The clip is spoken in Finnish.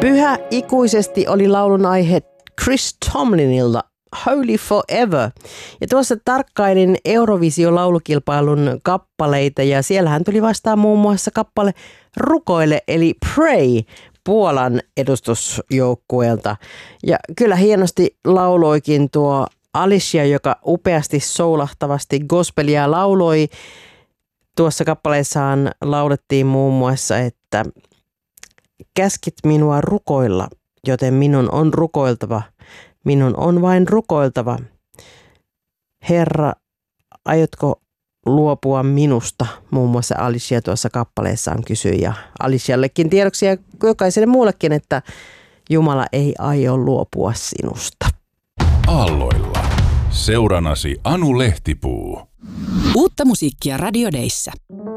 Pyhä ikuisesti oli laulun aihe Chris Tomlinilta Holy Forever. Ja tuossa tarkkailin Eurovisio-laulukilpailun kappaleita ja siellähän tuli vastaan muun muassa kappale Rukoile eli Pray Puolan edustusjoukkueelta. Ja kyllä hienosti lauloikin tuo Alicia, joka upeasti soulahtavasti gospelia lauloi. Tuossa kappaleessaan laulettiin muun muassa, että käskit minua rukoilla, joten minun on rukoiltava. Minun on vain rukoiltava. Herra, aiotko luopua minusta? Muun muassa Alicia tuossa kappaleessaan kysyi. Ja Aliciallekin tiedoksi ja jokaiselle muullekin, että Jumala ei aio luopua sinusta. Aalloilla. Seuranasi Anu Lehtipuu. Uutta musiikkia Radio Dayssä.